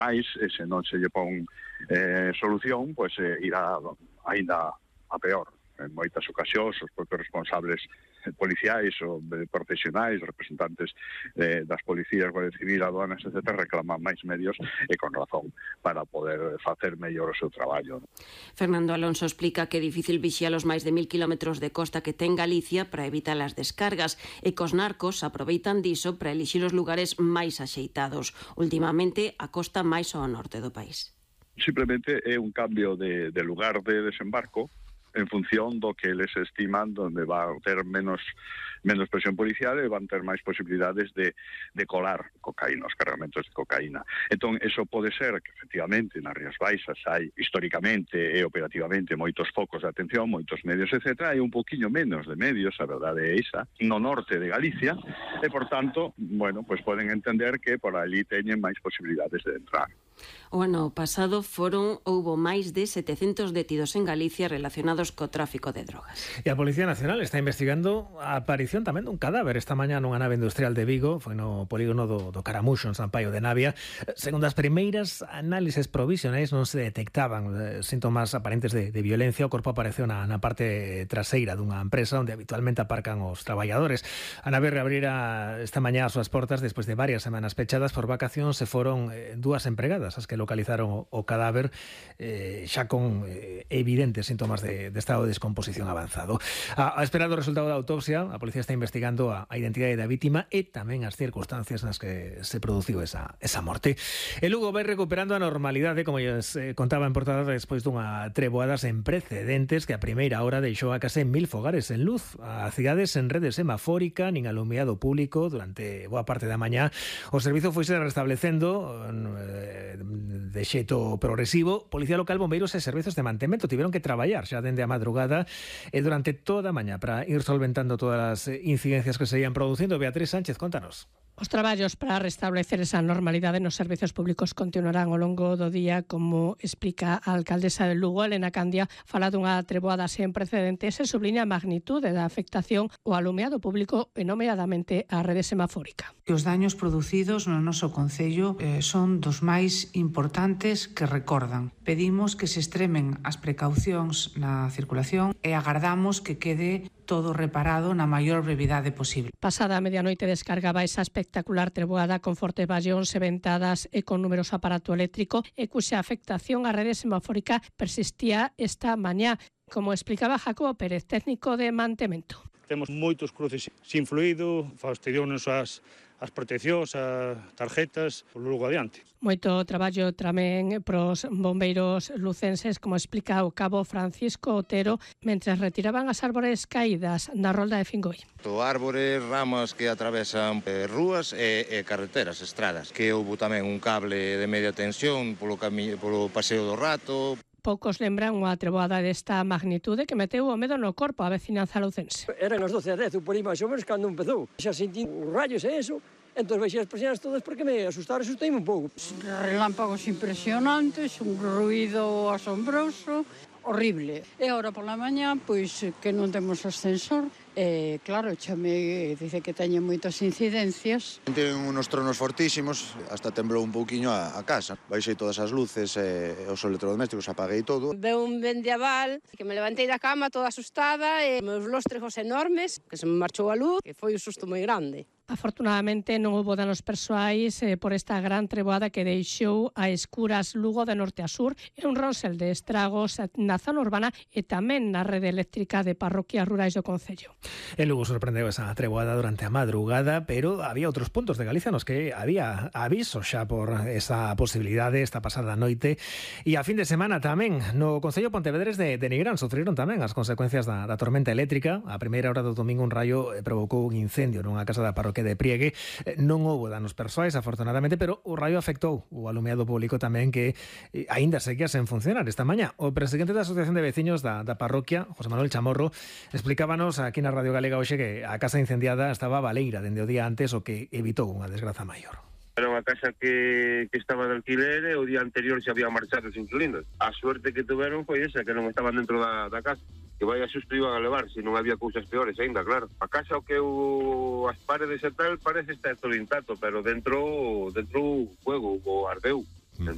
Mais, se non se lle pon solución, pois irá aínda a peor. En moitas ocasións, os propios responsables policiais ou profesionais, representantes das policías, Guardia Civil, aduanas, etc., reclaman máis medios e con razón para poder facer mellor o seu traballo. Fernando Alonso explica que é difícil vixiar os máis de 1000 kilómetros de costa que ten Galicia para evitar as descargas e que os narcos aproveitan diso para elixir os lugares máis axeitados. Ultimamente, a costa máis ao norte do país. Simplemente é un cambio de lugar de desembarco en función do que eles estiman donde va a ter menos presión policial e van ter máis posibilidades de colar cocaína, os cargamentos de cocaína. Entón, eso pode ser que, efectivamente, nas Rías Baixas hai históricamente e operativamente moitos focos de atención, moitos medios, etc. Hai un poquinho menos de medios, a verdade é esa, no norte de Galicia, e, por tanto, bueno, pues poden entender que por ali teñen máis posibilidades de entrar. O ano pasado houbo máis de 700 detidos en Galicia relacionados co tráfico de drogas. E a Policía Nacional está investigando a aparición tamén dun cadáver esta mañá nunha nave industrial de Vigo, foi no polígono do Caramuxo, en San Paio de Navia. Segundo as primeiras análises provisionais non se detectaban síntomas aparentes de violencia. O corpo apareceu na parte traseira dunha empresa onde habitualmente aparcan os traballadores. A nave reabrira esta mañá as súas portas despois de varias semanas pechadas por vacacións. Se foron dúas empregadas as que localizaron o cadáver xa con evidentes síntomas de estado de descomposición avanzado. A espera do resultado da autopsia, a policía está investigando a identidade da vítima e tamén as circunstancias nas que se produciu esa morte. E Lugo vai recuperando a normalidade, como lles contaba en portada, despois dunha treboada sen precedentes que a primeira hora deixou a case 1000 fogares en luz. A cidade sen rede semafórica nin alumiado público durante boa parte da mañá. O servizo foise restablecendo de xeito progresivo. Policía local, bombeiros e servizos de mantemento tiveron que traballar xa dende a madrugada e durante toda a mañá para ir solventando todas as incidencias que se ian producindo. Beatriz Sánchez, contanos. Os traballos para restablecer esa normalidade nos servizos públicos continuarán ao longo do día, como explica a alcaldesa de Lugo, Elena Candia. Fala dunha treboada sen precedentes e subliña a magnitude da afectación ao alumeado público e nomeadamente á rede semafórica. Os daños producidos no noso concello son dos máis importantes que recordan. Pedimos que se extremen as precaucións na circulación e agardamos que quede todo reparado na maior brevidade posible. Pasada a medianoite descargaba esa espectacular treboada con fortes ballóns e ventadas e con numeroso aparato eléctrico e cuxa afectación á rede semafórica persistía esta mañá, como explicaba Jacobo Pérez, técnico de mantemento. Temos moitos cruces sin fluido, fastidiounos as proteccións, as tarjetas, logo adiante. Moito traballo tamén pros bombeiros lucenses, como explica o cabo Francisco Otero, mentres retiraban as árbores caídas na rolda de Fingoi. Árbores, ramas que atravesan rúas e carreteras, estradas, que houve tamén un cable de media tensión polo paseo do Rato. Poucos lembran unha treboada desta magnitude que meteu o medo no corpo a vecinanza lucense. Eran as 12:10, por aí máis ou menos, cando empezou. Xa sentí os rayos e eso, entón baixei as persianas todas porque me asusteime un pouco. Relámpagos impresionantes, un ruido asombroso, horrible. E agora pola mañá, pois que non temos ascensor, claro, chame dice que teñen moitas incidencias. Ten unos tronos fortísimos, hasta temblou un pouquiño a casa. Baixei todas as luces e os electrodomésticos, apaguei todo. Veu un vendaval que me levantei da cama toda asustada e meus lóstregos enormes, que se me marchou a luz, que foi un susto moi grande. Afortunadamente non houbo danos persoais por esta gran treboada que deixou a escuras Lugo de norte a sur e un ronsel de estragos na zona urbana e tamén na rede eléctrica de parroquias rurais do concello. En Lugo sorprendeu esa treboada durante a madrugada, pero había outros puntos de Galicia nos que había aviso xa por esa posibilidade esta pasada noite e a fin de semana tamén no concello Pontevedres de Nigrán sufriron tamén as consecuencias da tormenta eléctrica. A primeira hora do domingo un raio provocou un incendio nunha casa da parroquia de Priegue. Non houbo danos persoais, afortunadamente, pero o raio afectou o alumeado público tamén, que aínda seguía sen funcionar esta mañá. O presidente da Asociación de Veciños da parroquia, José Manuel Chamorro, explícabanos aquí na Radio Galega hoxe que a casa incendiada estaba baleira dende o día antes, o que evitou unha desgraza maior. Era unha casa que estaba de alquiler e o día anterior xa había marchado os inquilinos. A suerte que tuveron foi esa, que non estaban dentro da casa. Que vai a susto iban a levar, se non había cousas peores ainda, claro. A casa o que as paredes e tal parece estar todo intacto, pero dentro fuego, o ardeu.